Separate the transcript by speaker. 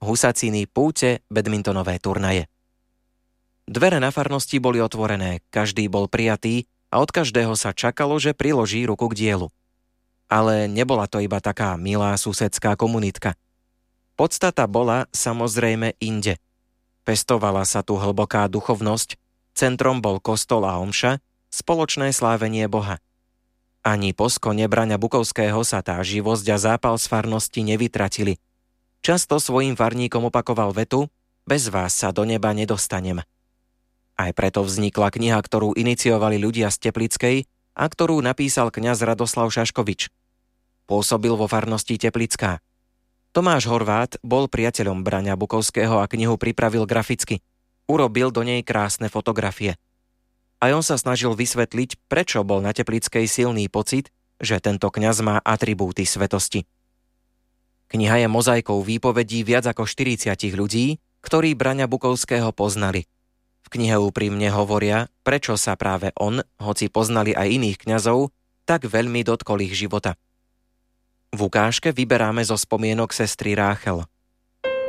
Speaker 1: husaciny, púte, badmintonové turnaje. Dvere na farnosti boli otvorené, každý bol prijatý a od každého sa čakalo, že priloží ruku k dielu. Ale nebola to iba taká milá susedská komunitka. Podstata bola samozrejme inde. Pestovala sa tu hlboká duchovnosť, centrom bol kostol a omša, spoločné slávenie Boha. Ani po skone Braňa Bukovského sa tá živosť a zápal z farnosti nevytratili. Často svojim farníkom opakoval vetu: bez vás sa do neba nedostanem. Aj preto vznikla kniha, ktorú iniciovali ľudia z Teplickej a ktorú napísal kňaz Radoslav Šaškovič. Pôsobil vo farnosti Teplická. Tomáš Horvát bol priateľom Braňa Bukovského a knihu pripravil graficky. Urobil do nej krásne fotografie. A on sa snažil vysvetliť, prečo bol na Teplickej silný pocit, že tento kňaz má atribúty svetosti. Kniha je mozaikou výpovedí viac ako 40 ľudí, ktorí Braňa Bukovského poznali. V knihe úprimne hovoria, prečo sa práve on, hoci poznali aj iných kňazov, tak veľmi dotkol ich života. V ukážke vyberáme zo spomienok sestry Ráchel.